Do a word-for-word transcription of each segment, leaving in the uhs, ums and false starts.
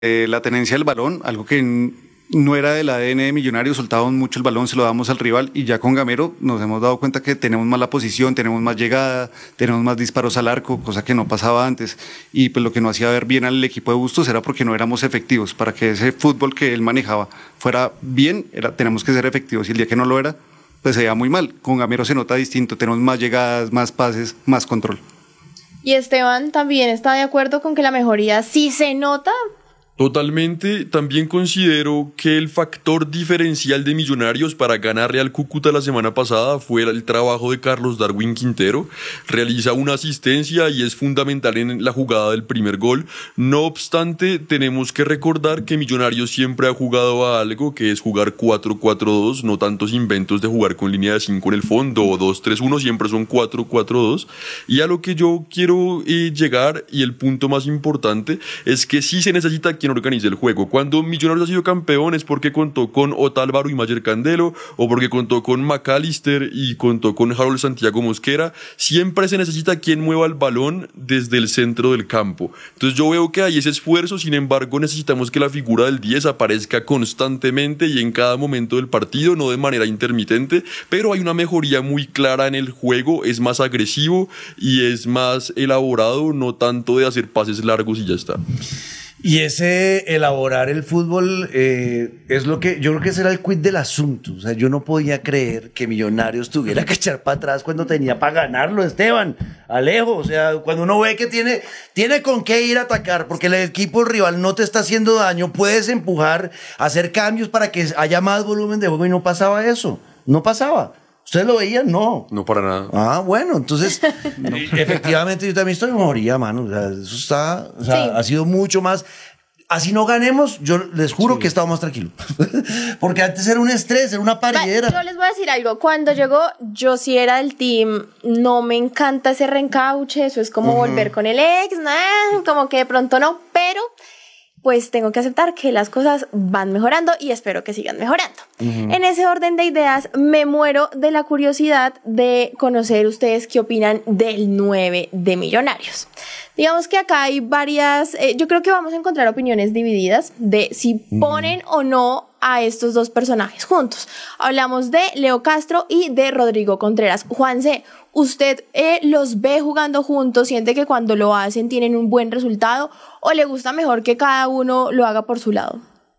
Eh, la tenencia del balón, algo que n- no era del A D N de Millonarios, soltábamos mucho el balón, se lo damos al rival y ya con Gamero nos hemos dado cuenta que tenemos más la posición, tenemos más llegada, tenemos más disparos al arco, cosa que no pasaba antes. Y pues lo que no hacía ver bien al equipo de Bustos era porque no éramos efectivos. Para que ese fútbol que él manejaba fuera bien, era, tenemos que ser efectivos y el día que no lo era, pues se veía muy mal. Con Gamero se nota distinto, tenemos más llegadas, más pases, más control. Y Esteban también está de acuerdo con que la mejoría sí se nota. Totalmente, también considero que el factor diferencial de Millonarios para ganarle al Cúcuta la semana pasada fue el trabajo de Carlos Darwin Quintero. Realiza una asistencia y es fundamental en la jugada del primer gol. No obstante, tenemos que recordar que Millonarios siempre ha jugado a algo que es jugar cuatro cuatro dos, no tantos inventos de jugar con línea de cinco en el fondo o dos tres uno, siempre son cuatro cuatro dos. Y a lo que yo quiero eh, llegar, y el punto más importante, es que sí se necesita quien organice el juego. Cuando Millonarios ha sido campeón es porque contó con Otálvaro y Mayer Candelo, o porque contó con McAllister y contó con Harold Santiago Mosquera. Siempre se necesita quien mueva el balón desde el centro del campo. Entonces yo veo que hay ese esfuerzo, sin embargo necesitamos que la figura del diez aparezca constantemente y en cada momento del partido, no de manera intermitente, pero hay una mejoría muy clara en el juego, es más agresivo y es más elaborado, no tanto de hacer pases largos y ya está. Y ese elaborar el fútbol eh, es lo que yo creo que ese era el quid del asunto. O sea, yo no podía creer que Millonarios tuviera que echar para atrás cuando tenía para ganarlo, Esteban, Alejo. O sea, cuando uno ve que tiene, tiene con qué ir a atacar, porque el equipo rival no te está haciendo daño, puedes empujar, hacer cambios para que haya más volumen de juego y no pasaba eso. No pasaba. ¿Ustedes lo veían? No. No para nada. Ah, bueno, entonces, no. Efectivamente, yo también estoy en mejoría, mano. O sea, eso está, o sea, sí. Ha sido mucho más. Así no ganemos, yo les juro sí. que he estado más tranquilo. Porque antes era un estrés, era una paridera. Yo les voy a decir algo. Cuando llegó, yo sí era del team. No me encanta ese reencauche. Eso es como uh-huh. volver con el ex. Nah, como que de pronto no. Pero pues tengo que aceptar que las cosas van mejorando y espero que sigan mejorando. Uh-huh. En ese orden de ideas, me muero de la curiosidad de conocer ustedes qué opinan del nueve de Millonarios. Digamos que acá hay varias, eh, yo creo que vamos a encontrar opiniones divididas de si ponen uh-huh. o no a estos dos personajes juntos. Hablamos de Leo Castro y de Rodrigo Contreras. Juanse, ¿usted eh, los ve jugando juntos? ¿Siente que cuando lo hacen tienen un buen resultado? ¿O le gusta mejor que cada uno lo haga por su lado?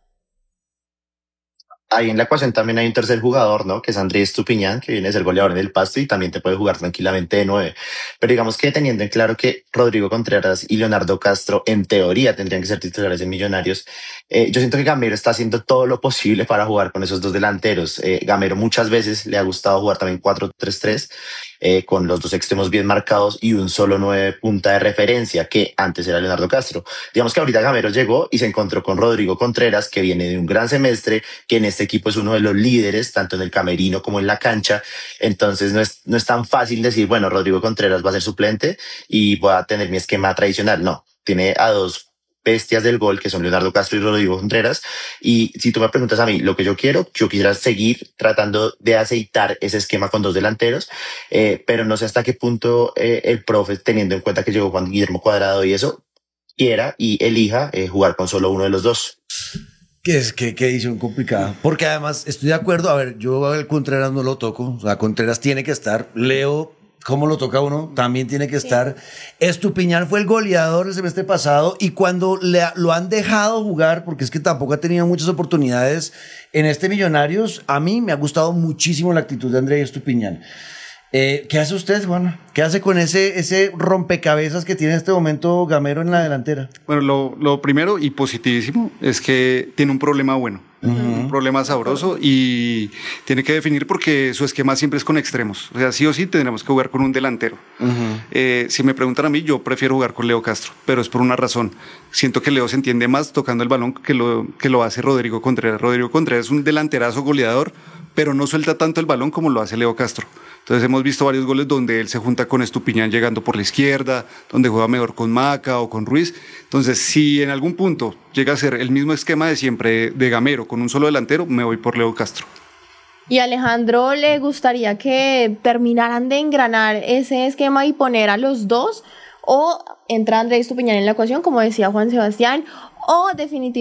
Ahí en la ecuación también hay un tercer jugador, ¿no? Que es Andrés Estupiñán, que viene a ser goleador en el Pasto y también te puede jugar tranquilamente de nueve. Pero digamos que teniendo en claro que Rodrigo Contreras y Leonardo Castro en teoría tendrían que ser titulares en Millonarios, eh, yo siento que Gamero está haciendo todo lo posible para jugar con esos dos delanteros. Eh, Gamero muchas veces le ha gustado jugar también cuatro tres tres, eh, con los dos extremos bien marcados y un solo nueve punta de referencia, que antes era Leonardo Castro. Digamos que ahorita Gamero llegó y se encontró con Rodrigo Contreras, que viene de un gran semestre, que en este equipo es uno de los líderes, tanto en el camerino como en la cancha. Entonces no es, no es tan fácil decir, bueno, Rodrigo Contreras va a ser suplente y voy a tener mi esquema tradicional. No, tiene a dos bestias del gol, que son Leonardo Castro y Rodrigo Contreras. Y si tú me preguntas a mí lo que yo quiero, yo quisiera seguir tratando de aceitar ese esquema con dos delanteros, eh, pero no sé hasta qué punto eh, el profe, teniendo en cuenta que llegó Juan Guillermo Cuadrado y eso, quiera y elija eh, jugar con solo uno de los dos. Que es que qué edición complicada. Porque además estoy de acuerdo. A ver, yo a Contreras no lo toco. O sea, Contreras tiene que estar. Leo, ¿cómo lo toca uno? También tiene que sí. estar. Estupiñán fue el goleador el semestre pasado y cuando le, lo han dejado jugar, porque es que tampoco ha tenido muchas oportunidades en este Millonarios, a mí me ha gustado muchísimo la actitud de Andrés Estupiñán. Eh, ¿Qué hace usted, Juan? ¿Qué hace con ese, ese rompecabezas que tiene en este momento Gamero en la delantera? Bueno, lo, lo primero y positivísimo es que tiene un problema bueno, uh-huh. un problema sabroso y tiene que definir porque su esquema siempre es con extremos. O sea, sí o sí tendremos que jugar con un delantero. Uh-huh. Eh, si me preguntan a mí, yo prefiero jugar con Leo Castro, pero es por una razón. Siento que Leo se entiende más tocando el balón que lo, que lo hace Rodrigo Contreras. Rodrigo Contreras es un delanterazo goleador, pero no suelta tanto el balón como lo hace Leo Castro. Entonces hemos visto varios goles donde él se junta con Estupiñán llegando por la izquierda, donde juega mejor con Maca o con Ruiz. Entonces, si en algún punto llega a ser el mismo esquema de siempre de Gamero con un solo delantero, me voy por Leo Castro. ¿Y a Alejandro le gustaría que terminaran de engranar ese esquema y poner a los dos? ¿O entra Andrés Estupiñán en la ecuación, como decía Juan Sebastián? o definitivamente